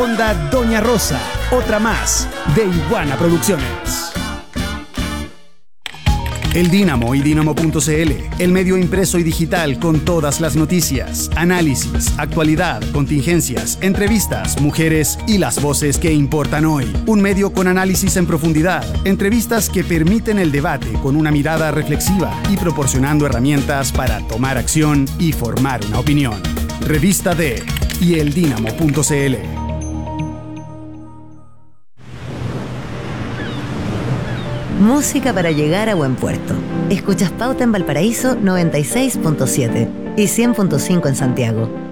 Onda Doña Rosa, otra más de Iguana Producciones. El Dínamo y Dínamo.cl, el medio impreso y digital con todas las noticias, análisis, actualidad, contingencias, entrevistas, mujeres y las voces que importan hoy. Un medio con análisis en profundidad, entrevistas que permiten el debate con una mirada reflexiva y proporcionando herramientas para tomar acción y formar una opinión. Revista de y el Dínamo.cl. Música para llegar a buen puerto. Escuchas Pauta en Valparaíso 96.7 y 100.5 en Santiago.